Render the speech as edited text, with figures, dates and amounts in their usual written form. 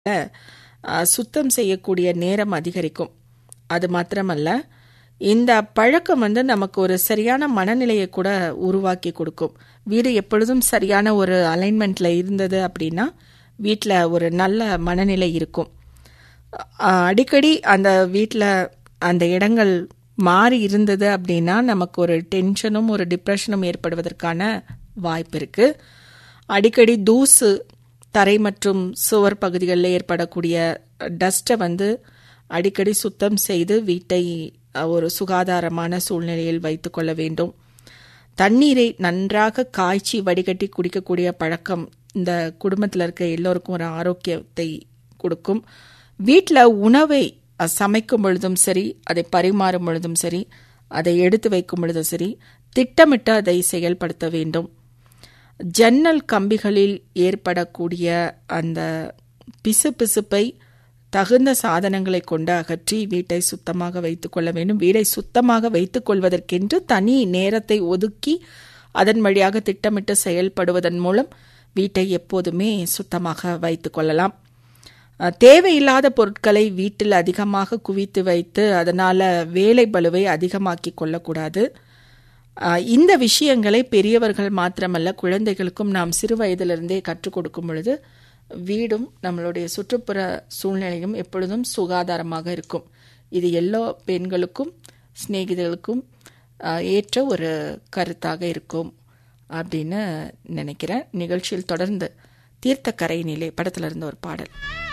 சுத்தம் செய்யக்கூடிய நேரம் அதிகரிக்கும். அது மாத்திரமல்ல, இந்த பழக்கம் நமக்கு ஒரு சரியான மனநிலையை கூட உருவாக்கி கொடுக்கும். வீடு எப்பொழுதும் சரியான ஒரு அலைன்மெண்ட்ல இருந்தது அப்படின்னா வீட்டில் ஒரு நல்ல மனநிலை இருக்கும். அடிக்கடி அந்த வீட்டில் அந்த இடங்கள் மாறி இருந்தது அப்படின்னா நமக்கு ஒரு டென்ஷனும் ஒரு டிப்ரெஷனும் ஏற்படுவதற்கான வாய்ப்பு இருக்கு. அடிக்கடி தூசு, தரை மற்றும் சுவர் பகுதிகளில் ஏற்படக்கூடிய டஸ்ட்டை அடிக்கடி சுத்தம் செய்து வீட்டை ஒரு சுகாதாரமான சூழ்நிலையில் வைத்துக் கொள்ள வேண்டும். தண்ணீரை நன்றாக காய்ச்சி வடிகட்டி குடிக்கக்கூடிய பழக்கம் இந்த குடும்பத்தில் இருக்க எல்லோருக்கும் ஒரு ஆரோக்கியத்தை கொடுக்கும். வீட்டில் உணவை சமைக்கும் பொழுதும் சரி, அதை பரிமாறும் பொழுதும் சரி, அதை எடுத்து வைக்கும் பொழுதும் சரி, திட்டமிட்டு அதை செயல்படுத்த வேண்டும். ஜன்னல் கம்பிகளில் ஏற்படக்கூடிய அந்த பிசுபிசுப்பை தகுந்த சாதனங்களை கொண்டு அகற்றி வீட்டை சுத்தமாக வைத்துக் கொள்ள வேண்டும். வீடை சுத்தமாக வைத்துக் கொள்வதற்கென்று தனி நேரத்தை ஒதுக்கி அதன் வழியாக திட்டமிட்டு செயல்படுவதன் மூலம் வீட்டை எப்போதுமே சுத்தமாக வைத்துக் கொள்ளலாம். தேவையில்லாத பொருட்களை வீட்டில் அதிகமாக குவித்து வைத்து அதனால வேலை பளுவை அதிகமாக்கி கொள்ளக்கூடாது. இந்த விஷயங்களை பெரியவர்கள் மாத்திரமல்ல, குழந்தைகளுக்கும் நாம் சிறு வயதிலிருந்தே கற்றுக் கொடுக்கும் பொழுது வீடும் நம்மளுடைய சுற்றுப்புற சூழ்நிலையும் எப்பொழுதும் சுகாதாரமாக இருக்கும். இது எல்லா பெண்களுக்கும் சிநேகிதர்களுக்கும் ஏற்ற ஒரு கருத்தாக இருக்கும் அப்படின்னு நினைக்கிறேன். நிகழ்ச்சியில் தொடர்ந்து தீர்த்த கரையினிலே படத்துல இருந்த ஒரு பாடல்.